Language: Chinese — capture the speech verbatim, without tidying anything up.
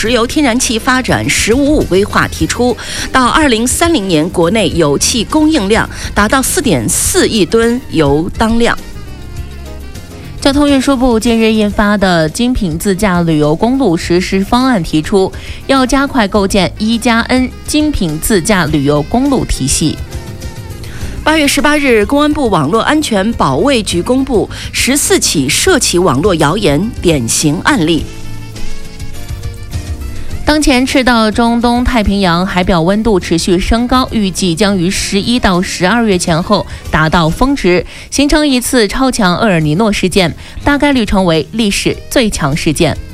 石油天然气发展“十五五”规划提出，到二零三零年，国内油气供应量达到四点四亿吨油当量。 交通运输部近日印发的精品自驾旅游公路实施方案提出，要加快构建一加 N 精品自驾旅游公路体系。 八月十八日，公安部网络安全保卫局公布十四起涉企网络谣言典型案例。 当前赤道中东太平洋海表温度持续升高，预计将于十一到十二月前后达到峰值，形成一次超强厄尔尼诺事件，大概率成为历史最强事件。